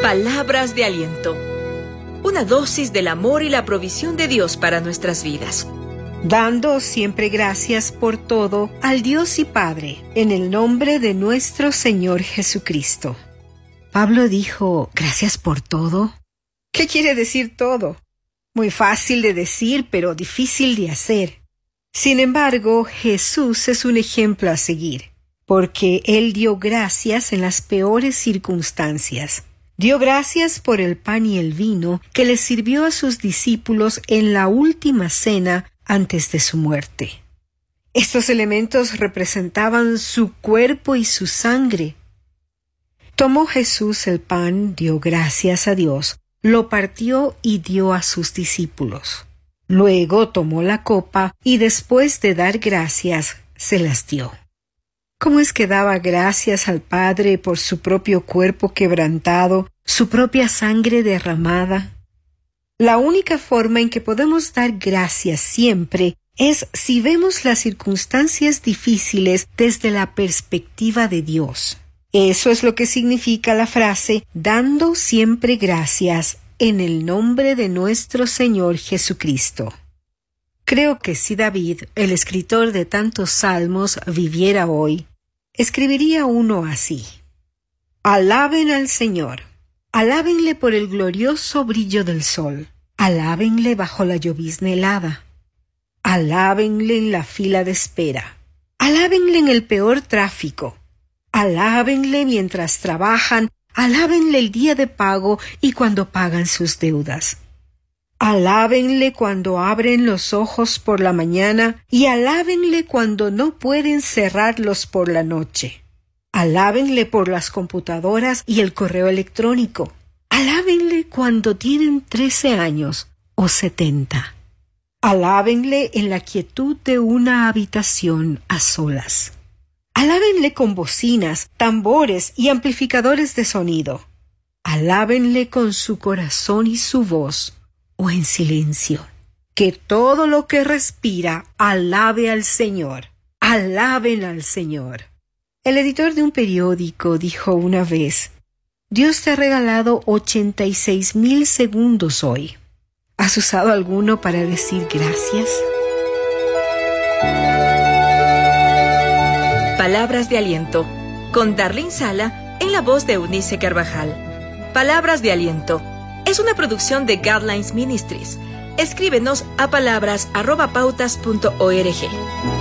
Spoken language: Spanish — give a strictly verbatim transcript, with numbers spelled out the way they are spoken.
Palabras de aliento. Una dosis del amor y la provisión de Dios para nuestras vidas. Dando siempre gracias por todo al Dios y Padre, en el nombre de nuestro Señor Jesucristo. Pablo dijo, ¿gracias por todo? ¿Qué quiere decir todo? Muy fácil de decir, pero difícil de hacer. Sin embargo, Jesús es un ejemplo a seguir, porque Él dio gracias en las peores circunstancias. Dio gracias por el pan y el vino que le sirvió a sus discípulos en la última cena antes de su muerte. Estos elementos representaban su cuerpo y su sangre. Tomó Jesús el pan, dio gracias a Dios, lo partió y dio a sus discípulos. Luego tomó la copa y después de dar gracias, se las dio. ¿Cómo es que daba gracias al Padre por su propio cuerpo quebrantado, su propia sangre derramada? La única forma en que podemos dar gracias siempre es si vemos las circunstancias difíciles desde la perspectiva de Dios. Eso es lo que significa la frase dando siempre gracias en el nombre de nuestro Señor Jesucristo. Creo que si David, el escritor de tantos salmos, viviera hoy, escribiría uno así. Alaben al Señor, alábenle por el glorioso brillo del sol, alábenle bajo la llovizna helada, alábenle en la fila de espera, alábenle en el peor tráfico, alábenle mientras trabajan, alábenle el día de pago y cuando pagan sus deudas. Alábenle cuando abren los ojos por la mañana y alábenle cuando no pueden cerrarlos por la noche. Alábenle por las computadoras y el correo electrónico. Alábenle cuando tienen trece años o setenta. Alábenle en la quietud de una habitación a solas. Alábenle con bocinas, tambores y amplificadores de sonido. Alábenle con su corazón y su voz, o en silencio. Que todo lo que respira alabe al Señor. Alaben al Señor. El editor de un periódico dijo una vez, Dios te ha regalado ochenta y seis mil segundos hoy. ¿Has usado alguno para decir gracias? Palabras de aliento, con Darlene Sala en la voz de Eunice Carvajal. Palabras de aliento es una producción de Guidelines Ministries. Escríbenos a palabras arroba pautas punto org.